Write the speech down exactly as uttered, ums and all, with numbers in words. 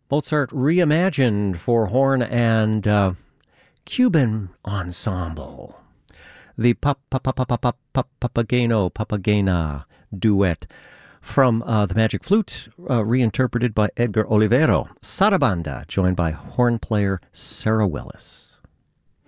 Mozart reimagined for horn and uh, Cuban ensemble. The Papageno Papagena duet from uh, the Magic Flute, uh, reinterpreted by Edgar Olivero. Sarabanda, joined by horn player Sarah Willis.